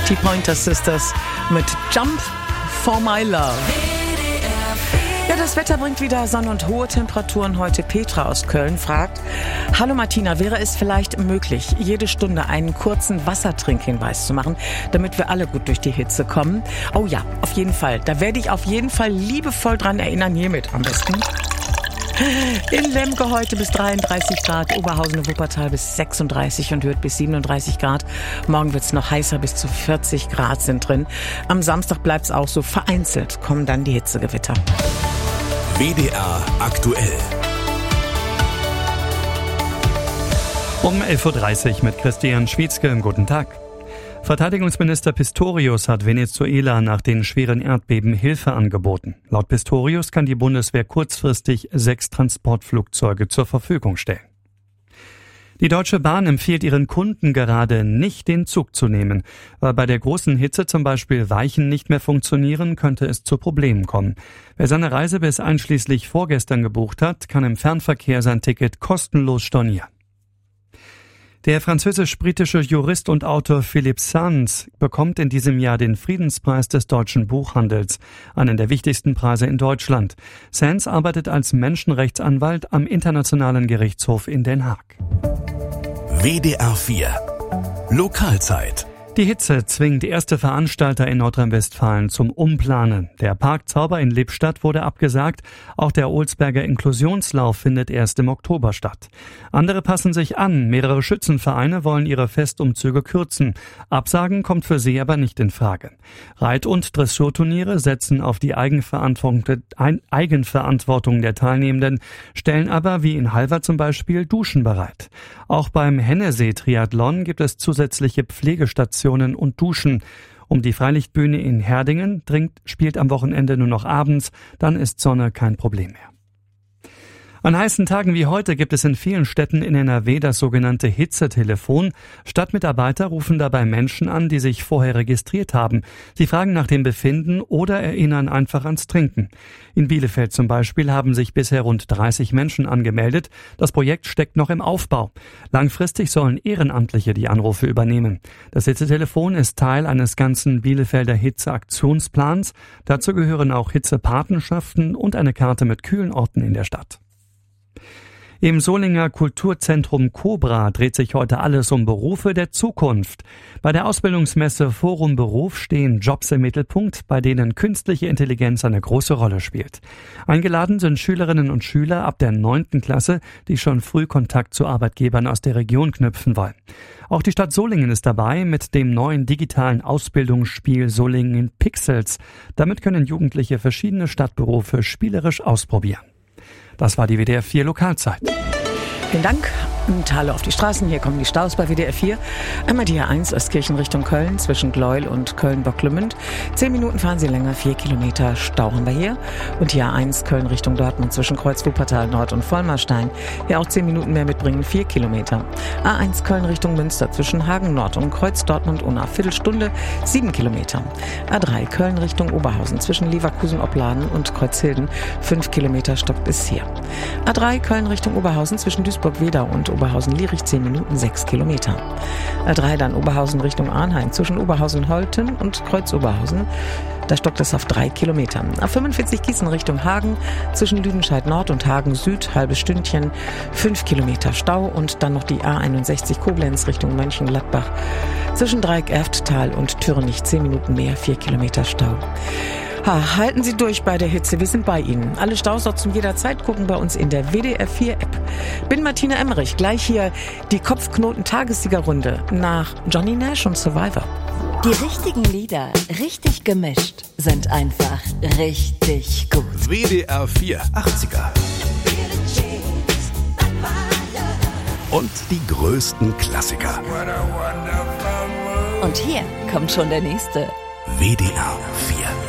Die Pointer Sisters mit Jump for My Love. Ja, das Wetter bringt wieder Sonne und hohe Temperaturen. Heute Petra aus Köln fragt: Hallo Martina, wäre es vielleicht möglich, jede Stunde einen kurzen Wassertrinkhinweis zu machen, damit wir alle gut durch die Hitze kommen? Oh ja, auf jeden Fall. Da werde ich auf jeden Fall liebevoll dran erinnern, hiermit am besten. In Lemke heute bis 33 Grad, Oberhausen und Wuppertal bis 36 und Hürth bis 37 Grad. Morgen wird's noch heißer, bis zu 40 Grad sind drin. Am Samstag bleibt's auch so, vereinzelt kommen dann die Hitzegewitter. WDR aktuell. Um 11.30 Uhr mit Christian Schwietzke. Guten Tag. Verteidigungsminister Pistorius hat Venezuela nach den schweren Erdbeben Hilfe angeboten. Laut Pistorius kann die Bundeswehr kurzfristig 6 Transportflugzeuge zur Verfügung stellen. Die Deutsche Bahn empfiehlt ihren Kunden gerade nicht, den Zug zu nehmen. Weil bei der großen Hitze zum Beispiel Weichen nicht mehr funktionieren, könnte es zu Problemen kommen. Wer seine Reise bis einschließlich vorgestern gebucht hat, kann im Fernverkehr sein Ticket kostenlos stornieren. Der französisch-britische Jurist und Autor Philippe Sands bekommt in diesem Jahr den Friedenspreis des deutschen Buchhandels, einen der wichtigsten Preise in Deutschland. Sands arbeitet als Menschenrechtsanwalt am Internationalen Gerichtshof in Den Haag. WDR 4 Lokalzeit. Die Hitze zwingt erste Veranstalter in Nordrhein-Westfalen zum Umplanen. Der Parkzauber in Lippstadt wurde abgesagt. Auch der Olsberger Inklusionslauf findet erst im Oktober statt. Andere passen sich an. Mehrere Schützenvereine wollen ihre Festumzüge kürzen. Absagen kommt für sie aber nicht in Frage. Reit- und Dressurturniere setzen auf die Eigenverantwortung der Teilnehmenden, stellen aber, wie in Halver zum Beispiel, Duschen bereit. Auch beim Hennesee-Triathlon gibt es zusätzliche Pflegestationen und Duschen. Um die Freilichtbühne in Herdingen spielt am Wochenende nur noch abends, dann ist Sonne kein Problem mehr. An heißen Tagen wie heute gibt es in vielen Städten in NRW das sogenannte Hitzetelefon. Stadtmitarbeiter rufen dabei Menschen an, die sich vorher registriert haben. Sie fragen nach dem Befinden oder erinnern einfach ans Trinken. In Bielefeld zum Beispiel haben sich bisher rund 30 Menschen angemeldet. Das Projekt steckt noch im Aufbau. Langfristig sollen Ehrenamtliche die Anrufe übernehmen. Das Hitzetelefon ist Teil eines ganzen Bielefelder Hitzeaktionsplans. Dazu gehören auch Hitzepatenschaften und eine Karte mit kühlen Orten in der Stadt. Im Solinger Kulturzentrum Cobra dreht sich heute alles um Berufe der Zukunft. Bei der Ausbildungsmesse Forum Beruf stehen Jobs im Mittelpunkt, bei denen künstliche Intelligenz eine große Rolle spielt. Eingeladen sind Schülerinnen und Schüler ab der 9. Klasse, die schon früh Kontakt zu Arbeitgebern aus der Region knüpfen wollen. Auch die Stadt Solingen ist dabei mit dem neuen digitalen Ausbildungsspiel Solingen in Pixels. Damit können Jugendliche verschiedene Stadtberufe spielerisch ausprobieren. Das war die WDR 4 Lokalzeit. Vielen Dank. Und Hallo auf die Straßen. Hier kommen die Staus bei WDR 4. Einmal die A1 Ostkirchen Richtung Köln zwischen Gleuel und Köln-Bocklemünd. 10 Minuten fahren Sie länger, 4 Kilometer Stau haben wir hier. Und die A1 Köln Richtung Dortmund zwischen Kreuz-Wuppertal Nord und Vollmarstein. Hier auch 10 Minuten mehr mitbringen, 4 Kilometer. A1 Köln Richtung Münster zwischen Hagen Nord und Kreuz Dortmund Unna. Viertelstunde, 7 Kilometer. A3 Köln Richtung Oberhausen zwischen Leverkusen-Opladen und Kreuzhilden. 5 Kilometer stockt bis hier. A3 Köln Richtung Oberhausen zwischen Duisburg-Wedau und Oberhausen-Lierich 10 Minuten, 6 Kilometer. A3 dann Oberhausen Richtung Arnheim zwischen Oberhausen-Holten und Kreuz-Oberhausen. Da stockt es auf 3 Kilometer. A45 Gießen Richtung Hagen zwischen Lüdenscheid Nord und Hagen Süd, halbes Stündchen, 5 Kilometer Stau. Und dann noch die A61 Koblenz Richtung Mönchengladbach zwischen Dreieck-Erfttal und Türnich 10 Minuten mehr, 4 Kilometer Stau. Halten Sie durch bei der Hitze, wir sind bei Ihnen. Alle Staus auch zu jeder Zeit gucken bei uns in der WDR 4 App. Bin Martina Emmerich, gleich hier die Kopfknoten-Tagessiegerrunde nach Johnny Nash und Survivor. Die richtigen Lieder, richtig gemischt, sind einfach richtig gut. WDR 4 80er. Und die größten Klassiker. Und hier kommt schon der nächste. WDR 4